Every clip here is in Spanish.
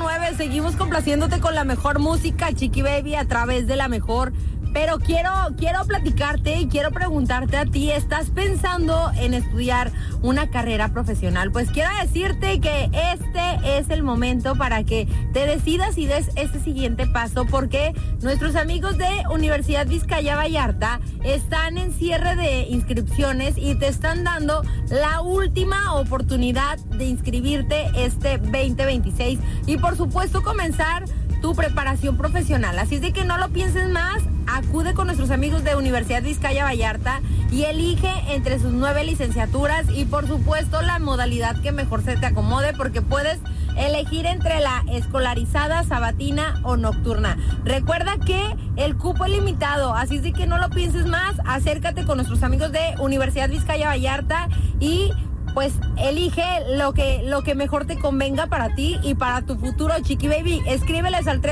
9. Seguimos complaciéndote con la mejor música, Chiqui Baby, a través de la mejor. Pero quiero platicarte y quiero preguntarte a ti, ¿estás pensando en estudiar una carrera profesional? Pues quiero decirte que este es el momento para que te decidas y des este siguiente paso, porque nuestros amigos de Universidad Vizcaya Vallarta están en cierre de inscripciones y te están dando la última oportunidad de inscribirte este 2026 y por supuesto comenzar tu preparación profesional. Así es de que no lo pienses más, acude con nuestros amigos de Universidad Vizcaya Vallarta y elige entre sus 9 licenciaturas y por supuesto la modalidad que mejor se te acomode, porque puedes elegir entre la escolarizada, sabatina o nocturna. Recuerda que el cupo es limitado, así es de que no lo pienses más, acércate con nuestros amigos de Universidad Vizcaya Vallarta y pues elige lo que mejor te convenga para ti y para tu futuro, Chiqui Baby. Escríbeles al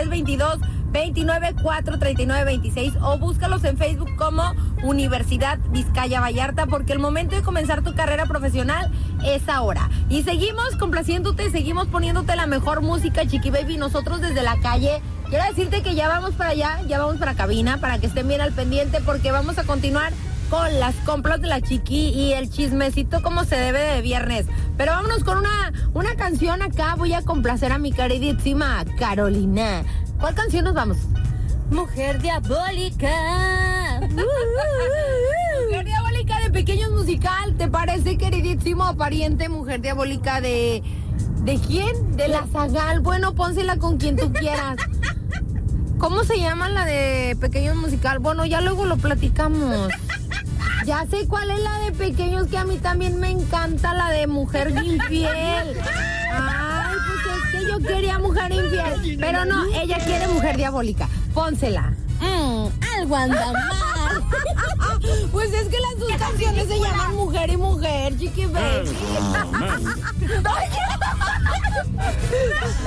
322-294-3926 o búscalos en Facebook como Universidad Vizcaya Vallarta, porque el momento de comenzar tu carrera profesional es ahora. Y seguimos complaciéndote, seguimos poniéndote la mejor música, Chiqui Baby. Nosotros desde la calle, quiero decirte que ya vamos para allá, ya vamos para cabina, para que estén bien al pendiente, porque vamos a continuar con las compras de la Chiqui y el chismecito como se debe de viernes. Pero vámonos con una canción acá. Voy a complacer a mi queridísima Carolina. ¿Cuál canción nos vamos? Mujer Diabólica. Mujer Diabólica de Pequeños Musical. ¿Te parece, queridísimo pariente? Mujer Diabólica ¿de quién? De la Zagal. Bueno, pónsela con quien tú quieras. ¿Cómo se llama la de Pequeños Musical? Bueno, ya luego lo platicamos. Ya sé cuál es la de Pequeños, que a mí también me encanta, la de Mujer Infiel. Ay, pues es que yo quería Mujer Infiel, pero no, ella quiere Mujer Diabólica. Pónsela. Algo anda mal. Pues es que las dos canciones se llaman Mujer y Mujer, Chiqui Baby.